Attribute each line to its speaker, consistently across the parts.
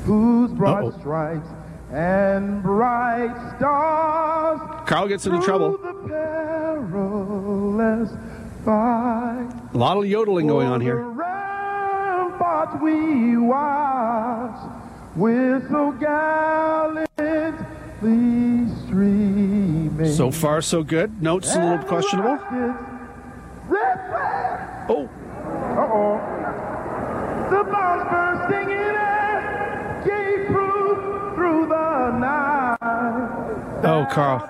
Speaker 1: whose broad stripes and bright stars.
Speaker 2: Carl gets into trouble.
Speaker 1: The perilous fight.
Speaker 2: A lot of yodeling going on here.
Speaker 1: Ramparts we watch with so gallantly streaming.
Speaker 2: So far, so good. Notes a little questionable. Oh.
Speaker 1: Uh-oh. The bombs bursting in air gave proof through the night.
Speaker 2: Oh, Carl.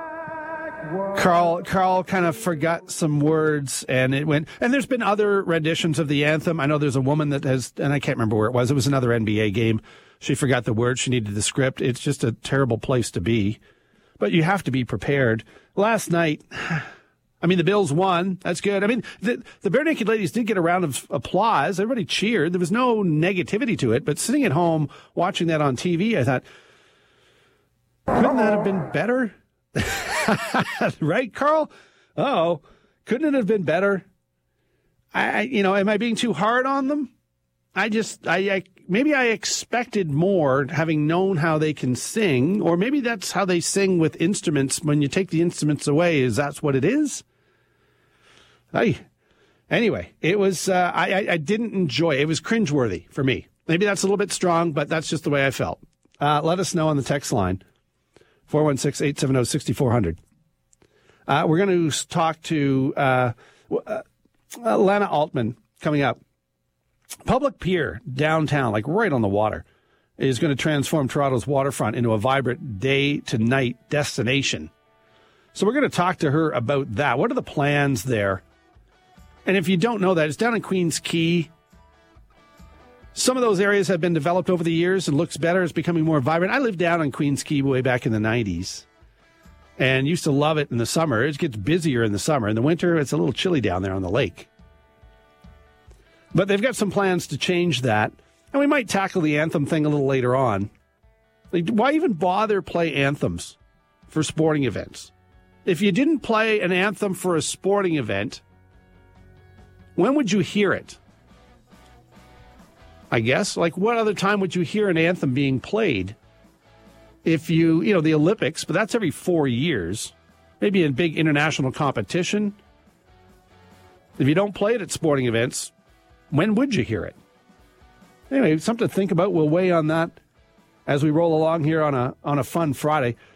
Speaker 2: Carl kind of forgot some words, and it went. And there's been other renditions of the anthem. I know there's a woman that has, and I can't remember where it was. It was another NBA game. She forgot the words. She needed the script. It's just a terrible place to be. But you have to be prepared. Last night, I mean, the Bills won. That's good. I mean, the Bare Naked Ladies did get a round of applause. Everybody cheered. There was no negativity to it. But sitting at home watching that on TV, I thought, couldn't that have been better? Right, Carl? Oh, couldn't it have been better? Am I being too hard on them? Maybe I expected more, having known how they can sing, or maybe that's how they sing with instruments. When you take the instruments away, is that what it is? Anyway, it was. I didn't enjoy it. It was cringeworthy for me. Maybe that's a little bit strong, but that's just the way I felt. Let us know on the text line, 416-870-6400. We're going to talk to Lana Altman coming up. Public Pier downtown, like right on the water, is going to transform Toronto's waterfront into a vibrant day-to-night destination. So we're going to talk to her about that. What are the plans there? And if you don't know that, it's down in Queens Quay. Some of those areas have been developed over the years and looks better. It's becoming more vibrant. I lived down on Queens Quay way back in the 90s and used to love it in the summer. It gets busier in the summer. In the winter, it's a little chilly down there on the lake. But they've got some plans to change that. And we might tackle the anthem thing a little later on. Like, why even bother play anthems for sporting events? If you didn't play an anthem for a sporting event, when would you hear it? I guess. Like, what other time would you hear an anthem being played? If the Olympics, but that's every 4 years. Maybe in big international competition. If you don't play it at sporting events, when would you hear it? Anyway, something to think about. We'll weigh on that as we roll along here on a fun Friday.